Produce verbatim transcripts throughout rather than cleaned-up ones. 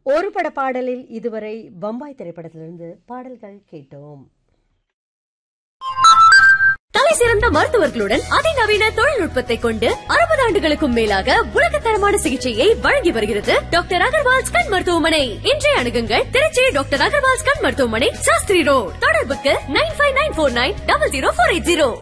ஒரு பட பாடலில் இதுவரை பம்பாய் திரைப்படத்திலிருந்து பாடல்கள் கேட்டோம். தலை சிறந்த மருத்துவர்களுடன் அதிநவீன தொழில்நுட்பத்தை கொண்டு அறுபது ஆண்டுகளுக்கும் மேலாக உலகத்தரமான சிகிச்சையை வழங்கி வருகிறது டாக்டர் அகர்வால்ஸ் கண் மருத்துவமனை. இன்றைய அணுகுங்கள் திருச்சி டாக்டர் அகர்வால்ஸ் கண் மருத்துவமனை, சாஸ்திரி ரோட். தொடர்புக்கு நைன் ஃபைவ் நைன் போர் nine double zero four eight zero.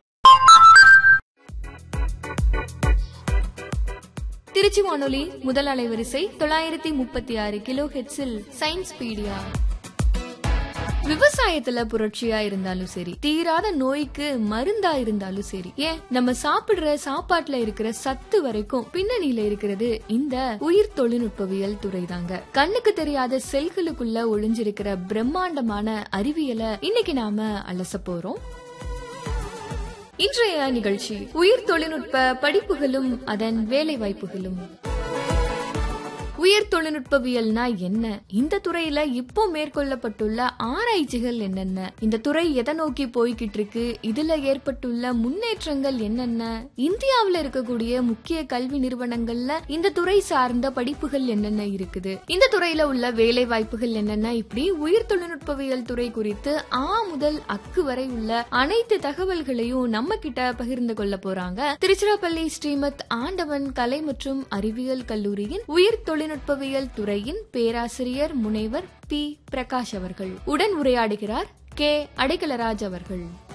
Trichy வானொலி முதல் அலைவரிசை தொள்ளாயிரத்தி முப்பத்தி ஆறு கிலோ ஹெட்ஸில் சயின்ஸ் பீடியா. விவசாயத்துல புரட்சியா இருந்தாலும் சரி, தீராத நோய்க்கு மருந்தா இருந்தாலும் சரி, ஏன் நம்ம சாப்பிடுற சாப்பாட்டுல இருக்கிற சத்து வரைக்கும் பின்னணியில இருக்கிறது இந்த உயிர் தொழில்நுட்பவியல் துறை தாங்க. கண்ணுக்கு தெரியாத செல்களுக்குள்ள ஒளிஞ்சிருக்கிற பிரம்மாண்டமான அறிவியலை இன்னைக்கு நாம அலச போறோம். இன்றைய நிகழ்ச்சி உயிர் தொழில்நுட்ப படிப்புகளும் அதன் வேலை வாய்ப்புகளும். உயர் தொழில்நுட்பவியல்னா என்ன, இந்த துறையில இப்போ மேற்கொள்ளப்பட்டுள்ள ஆராய்ச்சிகள் என்னென்ன, இந்த துறை எதை நோக்கி போய்கிட்டு இருக்கு, இதுல ஏற்பட்டுள்ள முன்னேற்றங்கள் என்னென்ன, இந்தியாவில இருக்கக்கூடிய முக்கிய கல்வி நிறுவனங்கள்ல இந்த துறை சார்ந்த படிப்புகள் என்னென்ன இருக்குது, இந்த துறையில உள்ள வேலை வாய்ப்புகள் என்னென்ன, இப்படி உயிர் தொழில்நுட்பவியல் துறை குறித்து ஆ முதல் அக்கு வரை உள்ள அனைத்து தகவல்களையும் நம்ம கிட்ட பகிர்ந்து கொள்ள போறாங்க திருச்சிராப்பள்ளி ஸ்ரீமத் ஆண்டவன் கலை மற்றும் அறிவியல் கல்லூரியின் உயிர் தொழில் தொழில்நுட்பவியல் துறையின் பேராசிரியர் முனைவர் பி பிரகாஷ் அவர்கள். உடன் உரையாடுகிறார் கே அடைக்கலராஜ் அவர்கள்.